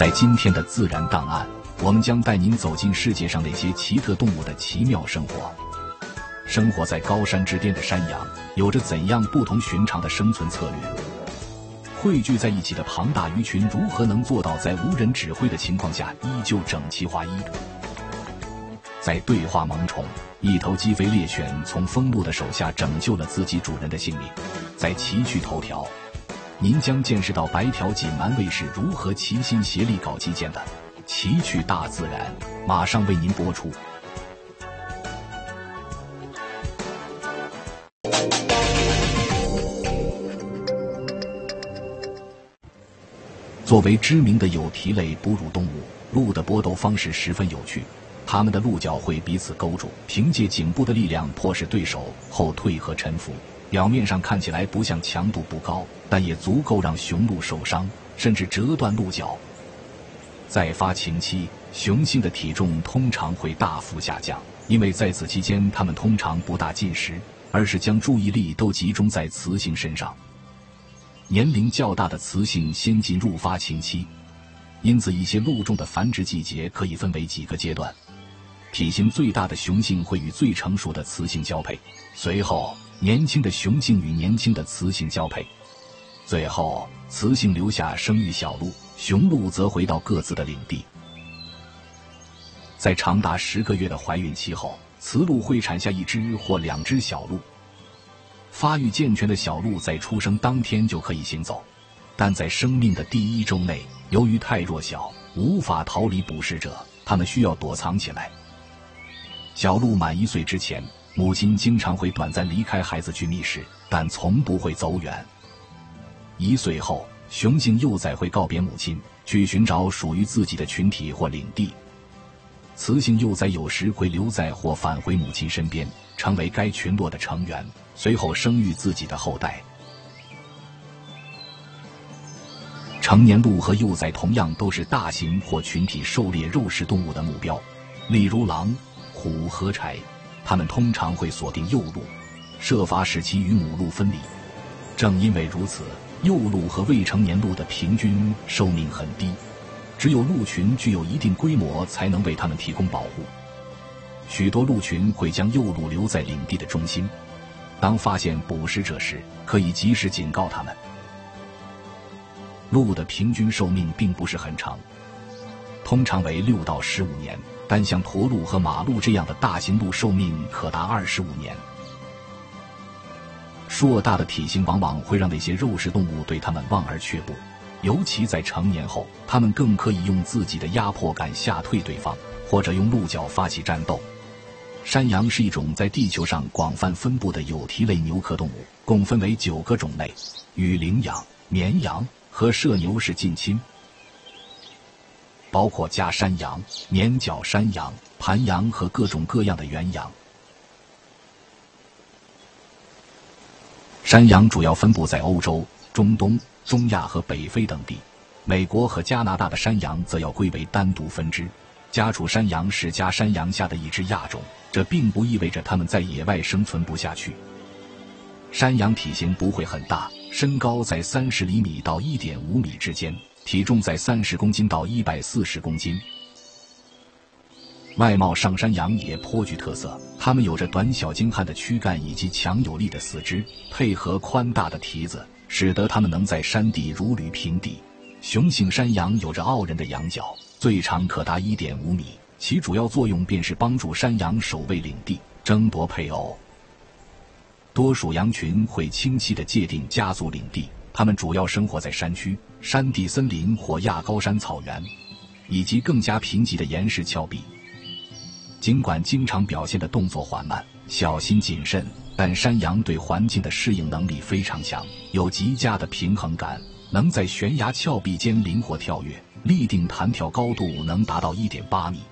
在今天的自然档案，我们将带您走进世界上那些奇特动物的奇妙生活。生活在高山之巅的山羊有着怎样不同寻常的生存策略？汇聚在一起的庞大鱼群如何能做到在无人指挥的情况下依旧整齐划一？在对话萌宠，一头鸡飞猎犬从疯鹿的手下拯救了自己主人的性命。在奇趣头条，您将见识到白条锦鳗卫是如何齐心协力搞基建的。奇趣大自然马上为您播出。作为知名的有蹄类哺乳动物，鹿的搏斗方式十分有趣。它们的鹿角会彼此勾住，凭借颈部的力量迫使对手后退和臣服。表面上看起来不像强度不高，但也足够让雄鹿受伤，甚至折断鹿角。在发情期，雄性的体重通常会大幅下降，因为在此期间它们通常不大进食，而是将注意力都集中在雌性身上。年龄较大的雌性先进入发情期，因此一些鹿种的繁殖季节可以分为几个阶段。体型最大的雄性会与最成熟的雌性交配，随后年轻的雄性与年轻的雌性交配，最后雌性留下生育小鹿，雄鹿则回到各自的领地。在长达10个月的怀孕期后，雌鹿会产下1只或2只小鹿。发育健全的小鹿在出生当天就可以行走，但在生命的第1周内，由于太弱小，无法逃离捕食者，它们需要躲藏起来。小鹿满1岁之前，母亲经常会短暂离开孩子去觅食，但从不会走远。1岁后，雄性幼崽会告别母亲，去寻找属于自己的群体或领地。雌性幼崽有时会留在或返回母亲身边，成为该群落的成员，随后生育自己的后代。成年鹿和幼崽同样都是大型或群体狩猎肉食动物的目标，例如狼、虎和豺，它们通常会锁定幼鹿，设法使其与母鹿分离。正因为如此，幼鹿和未成年鹿的平均寿命很低，只有鹿群具有一定规模才能为它们提供保护。许多鹿群会将幼鹿留在领地的中心，当发现捕食者时，可以及时警告它们。鹿的平均寿命并不是很长，通常为6到15年，但像驼鹿和马鹿这样的大型鹿寿命可达25年。硕大的体型往往会让那些肉食动物对它们望而却步，尤其在成年后，它们更可以用自己的压迫感吓退对方，或者用鹿角发起战斗。山羊是一种在地球上广泛分布的有蹄类牛科动物，共分为9个种类，与羚羊、绵羊和麝牛是近亲，包括家山羊、粘角山羊、盘羊和各种各样的原羊。山羊主要分布在欧洲、中东、中亚和北非等地，美国和加拿大的山羊则要归为单独分支。家畜山羊是家山羊下的一支亚种，这并不意味着它们在野外生存不下去。山羊体型不会很大，身高在30厘米到 1.5 米之间，体重在30公斤到140公斤。外貌上，山羊也颇具特色，它们有着短小精悍的躯干以及强有力的四肢，配合宽大的蹄子，使得它们能在山地如履平地。雄性山羊有着傲人的羊角，最长可达 1.5 米，其主要作用便是帮助山羊守卫领地，争夺配偶。多属羊群会清晰地界定家族领地，它们主要生活在山区、山地森林或亚高山草原，以及更加贫瘠的岩石峭壁。尽管经常表现的动作缓慢、小心谨慎，但山羊对环境的适应能力非常强，有极佳的平衡感，能在悬崖峭壁间灵活跳跃，立定弹跳高度能达到 1.8 米。